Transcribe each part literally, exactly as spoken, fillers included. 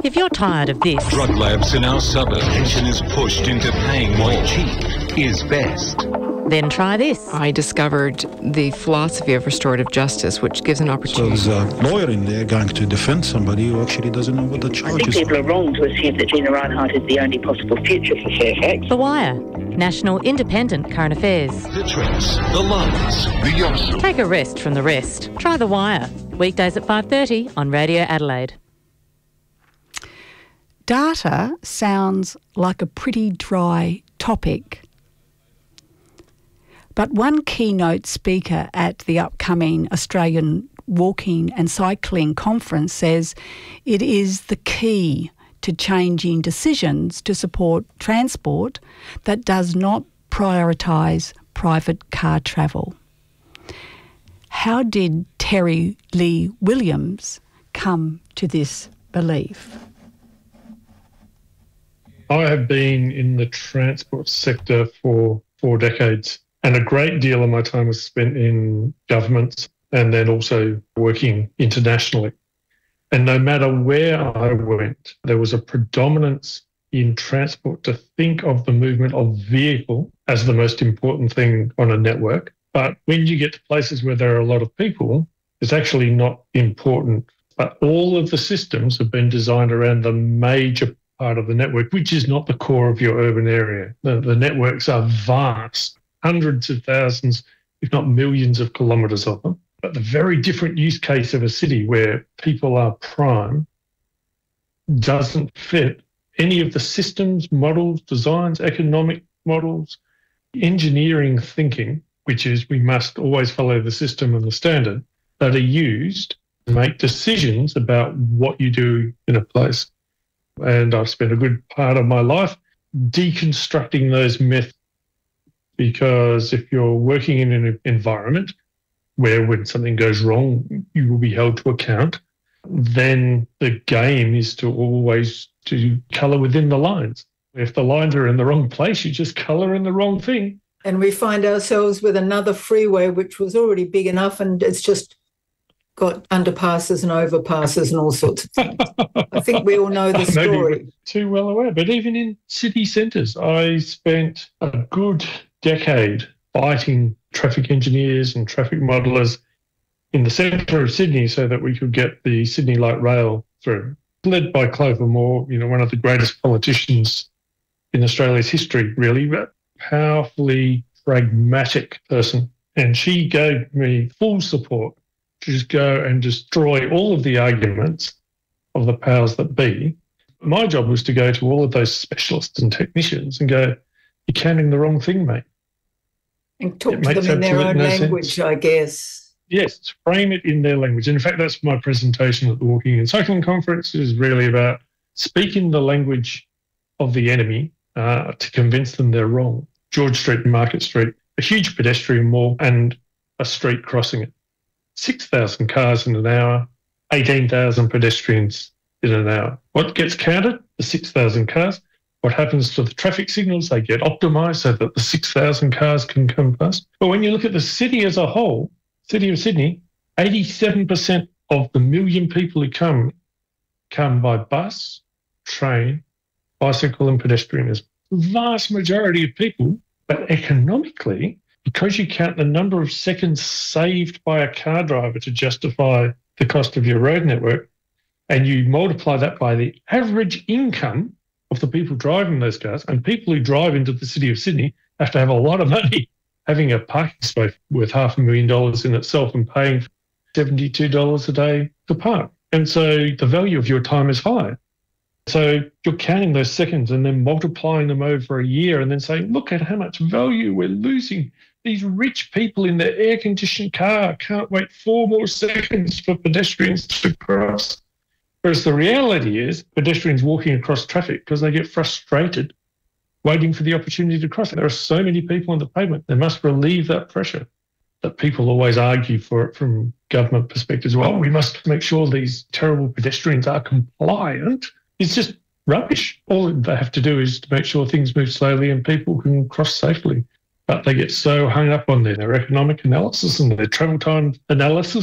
If you're tired of this... Drug labs in our suburbs, pensioners pushed into paying more. Cheap is best. Then try this. I discovered the philosophy of restorative justice, which gives an opportunity. So there's a lawyer in there going to defend somebody who actually doesn't know what the charge is. I think people are wrong to assume that Gina Rinehart is the only possible future for Fairfax. The Wire, national independent current affairs. The trends, the lines, the yours. Take a rest from the rest. Try The Wire. Weekdays at five thirty on Radio Adelaide. Data sounds like a pretty dry topic. But one keynote speaker at the upcoming Australian Walking and Cycling Conference says it is the key to changing decisions to support transport that does not prioritise private car travel. How did Terry Lee Williams come to this belief? I have been in the transport sector for four decades. And a great deal of my time was spent in governments and then also working internationally. And no matter where I went, there was a predominance in transport to think of the movement of vehicle as the most important thing on a network. But when you get to places where there are a lot of people, it's actually not important. But all of the systems have been designed around the major part of the network, which is not the core of your urban area. The, the networks are vast. Hundreds of thousands, if not millions of kilometres of them. But the very different use case of a city where people are prime doesn't fit any of the systems, models, designs, economic models, engineering thinking, which is we must always follow the system and the standard, that are used to make decisions about what you do in a place. And I've spent a good part of my life deconstructing those myths. Because if you're working in an environment where when something goes wrong, you will be held to account, then the game is to always to colour within the lines. If the lines are in the wrong place, you just colour in the wrong thing. And we find ourselves with another freeway, which was already big enough, and it's just got underpasses and overpasses and all sorts of things. I think we all know the story. Maybe too well aware. But even in city centres, I spent a good decade fighting traffic engineers and traffic modelers in the centre of Sydney so that we could get the Sydney Light Rail through, led by Clover Moore, you know, one of the greatest politicians in Australia's history, really, but powerfully pragmatic person. And she gave me full support to just go and destroy all of the arguments of the powers that be. My job was to go to all of those specialists and technicians and go, you're counting the wrong thing, mate. And talk to them in their own language, I guess. Yes, frame it in their language. And in fact, that's my presentation at the Walking and Cycling Conference, is really about speaking the language of the enemy uh, to convince them they're wrong. George Street and Market Street, a huge pedestrian mall and a street crossing it. six thousand cars in an hour, eighteen thousand pedestrians in an hour. What gets counted? The six thousand cars. What happens to the traffic signals? They get optimised so that the six thousand cars can come past. But when you look at the city as a whole, City of Sydney, eighty-seven percent of the million people who come, come by bus, train, bicycle and pedestrianism. The vast majority of people, but economically, because you count the number of seconds saved by a car driver to justify the cost of your road network, and you multiply that by the average income of the people driving those cars, and people who drive into the City of Sydney have to have a lot of money, having a parking space worth half a million dollars in itself and paying seventy-two dollars a day to park. And so the value of your time is high. So you're counting those seconds and then multiplying them over a year and then saying, look at how much value we're losing. These rich people in their air-conditioned car can't wait four more seconds for pedestrians to cross. Whereas the reality is pedestrians walking across traffic because they get frustrated waiting for the opportunity to cross. There are so many people on the pavement. They must relieve that pressure that people always argue for it from government perspectives. Well, we must make sure these terrible pedestrians are compliant. It's just rubbish. All they have to do is to make sure things move slowly and people can cross safely. But they get so hung up on their, their economic analysis and their travel time analysis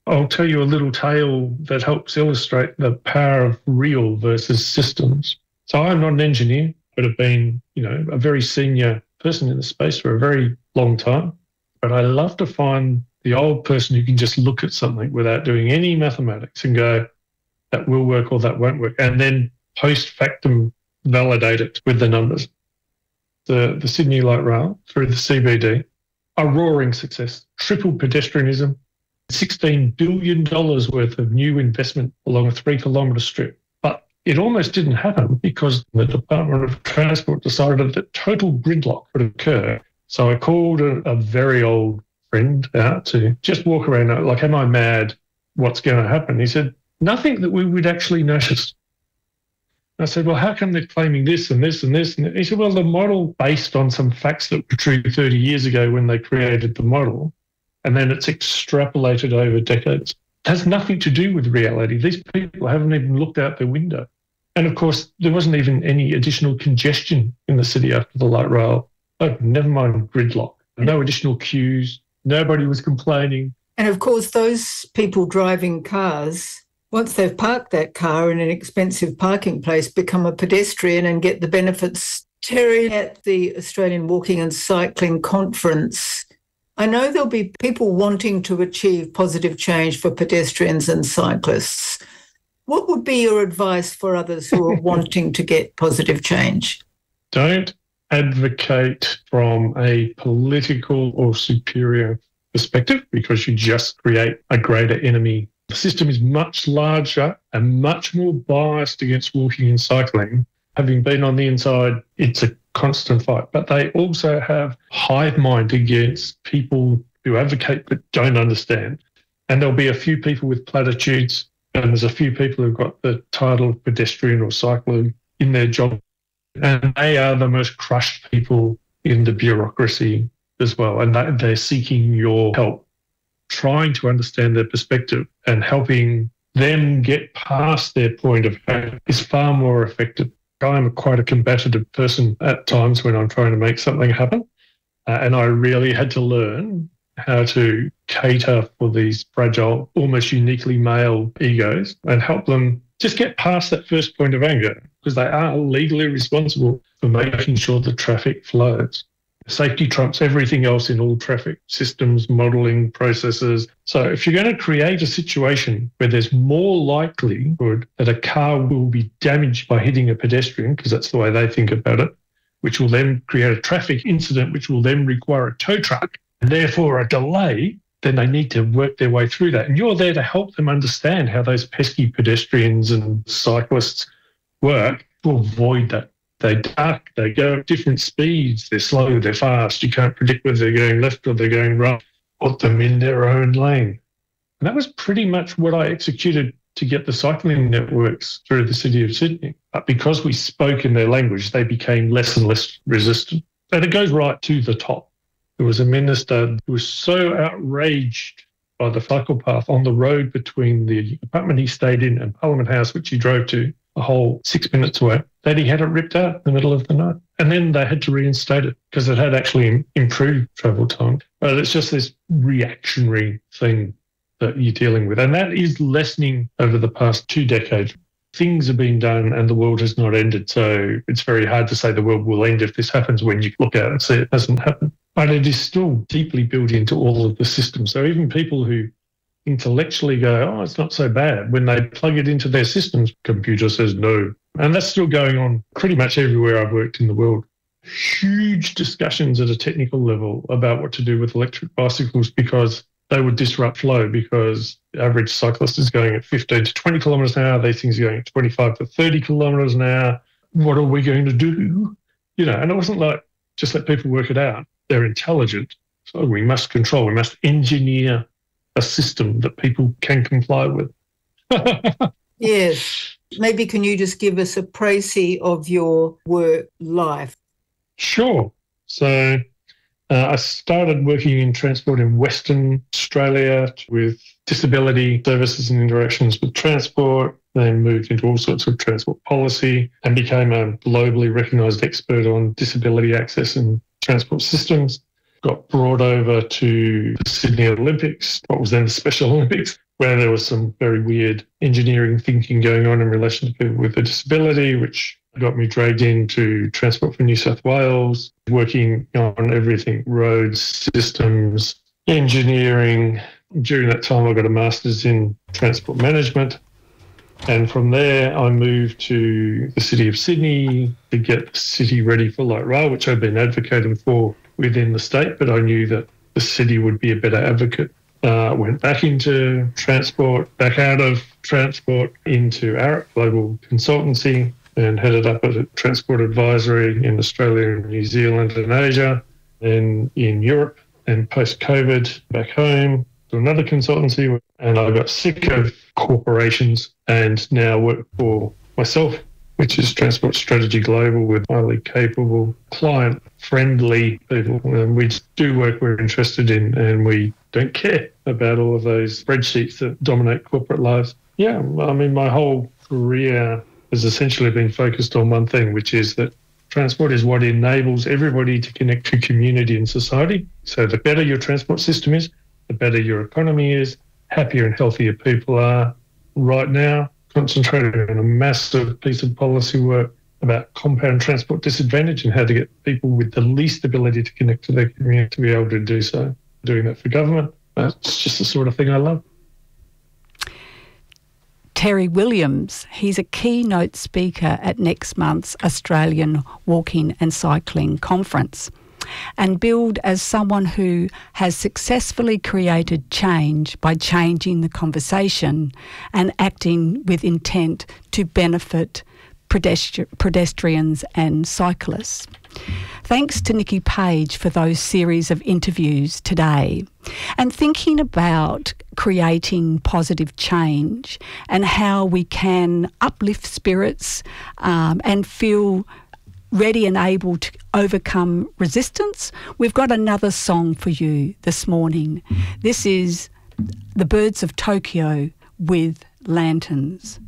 I'll tell you a little tale that helps illustrate the power of real versus systems. So I'm not an engineer, but have been, you know, a very senior person in the space for a very long time. But I love to find the old person who can just look at something without doing any mathematics and go, that will work or that won't work, and then post factum validate it with the numbers. The, the Sydney Light Rail through the C B D, a roaring success, tripled pedestrianism, sixteen billion dollars worth of new investment along a three kilometre strip. But it almost didn't happen because the Department of Transport decided that total gridlock would occur. So I called a, a very old friend out to just walk around, like, am I mad? What's going to happen? He said, nothing that we would actually notice. I said, well, how come they're claiming this and this and this? And he said, well, the model based on some facts that were true thirty years ago when they created the model, and then it's extrapolated over decades. It has nothing to do with reality. These people haven't even looked out their window. And of course, there wasn't even any additional congestion in the city after the light rail. Oh, never mind gridlock. No additional queues. Nobody was complaining. And of course, those people driving cars, once they've parked that car in an expensive parking place, become a pedestrian and get the benefits. Terry, at the Australian Walking and Cycling Conference, I know there'll be people wanting to achieve positive change for pedestrians and cyclists. What would be your advice for others who are wanting to get positive change? Don't advocate from a political or superior perspective, because you just create a greater enemy. The system is much larger and much more biased against walking and cycling. Having been on the inside, it's a constant fight. But they also have hive mind against people who advocate but don't understand. And there'll be a few people with platitudes, and there's a few people who've got the title of pedestrian or cycler in their job. And they are the most crushed people in the bureaucracy as well. And they're seeking your help, trying to understand their perspective and helping them get past their point of view is far more effective. I'm quite a combative person at times when I'm trying to make something happen. Uh, and I really had to learn how to cater for these fragile, almost uniquely male egos and help them just get past that first point of anger, because they are legally responsible for making sure the traffic flows. Safety trumps everything else in all traffic systems, modelling, processes. So if you're going to create a situation where there's more likelihood that a car will be damaged by hitting a pedestrian, because that's the way they think about it, which will then create a traffic incident, which will then require a tow truck, and therefore a delay, then they need to work their way through that. And you're there to help them understand how those pesky pedestrians and cyclists work to avoid that. They duck, they go at different speeds, they're slow, they're fast, you can't predict whether they're going left or they're going right. Put them in their own lane. And that was pretty much what I executed to get the cycling networks through the City of Sydney. But because we spoke in their language, they became less and less resistant. And it goes right to the top. There was a minister who was so outraged by the cycle path on the road between the apartment he stayed in and Parliament House, which he drove to a whole six minutes away, that he had it ripped out in the middle of the night. And then they had to reinstate it because it had actually improved travel time. But it's just this reactionary thing that you're dealing with. And that is lessening over the past two decades. Things have been done and the world has not ended. So it's very hard to say the world will end if this happens when you look out and see it hasn't happened. But it is still deeply built into all of the systems. So even people who intellectually go, oh, it's not so bad, when they plug it into their systems, computer says no. And that's still going on pretty much everywhere I've worked in the world. Huge discussions at a technical level about what to do with electric bicycles because they would disrupt flow, because the average cyclist is going at fifteen to twenty kilometres an hour. These things are going at twenty-five to thirty kilometres an hour. What are we going to do? You know, and it wasn't like just let people work it out. They're intelligent. So we must control, we must engineer a system that people can comply with. Yes. Maybe can you just give us a précis of your work life? Sure. So uh, I started working in transport in Western Australia with disability services and interactions with transport, then moved into all sorts of transport policy and became a globally recognised expert on disability access and transport systems. Got brought over to the Sydney Olympics, what was then the Special Olympics, where there was some very weird engineering thinking going on in relation to people with a disability, which got me dragged into Transport for New South Wales, working on everything, roads, systems, engineering. During that time, I got a master's in transport management. And from there, I moved to the City of Sydney to get the city ready for light rail, which I've been advocating for within the state, but I knew that the city would be a better advocate. Uh, went back into transport, back out of transport into Arup Global Consultancy, and headed up at Transport Advisory in Australia, New Zealand and Asia, and in Europe. And post-COVID, back home to another consultancy, and I got sick of corporations and now work for myself, which is Transport Strategy Global, with highly capable, client-friendly people. And we do work we're interested in, and we don't care about all of those spreadsheets that dominate corporate lives. Yeah, I mean, my whole career has essentially been focused on one thing, which is that transport is what enables everybody to connect to community and society. So the better your transport system is, the better your economy is, happier and healthier people are. Right now, concentrating on a massive piece of policy work about compound transport disadvantage and how to get people with the least ability to connect to their community to be able to do so. Doing that for government, that's just the sort of thing I love. Terry Williams, he's a keynote speaker at next month's Australian Walking and Cycling Conference, and billed as someone who has successfully created change by changing the conversation and acting with intent to benefit pedestri- pedestrians and cyclists. Thanks to Nikki Page for those series of interviews today, and thinking about creating positive change and how we can uplift spirits um, and feel ready and able to overcome resistance. We've got another song for you this morning. This is The Birds of Tokyo with Lanterns.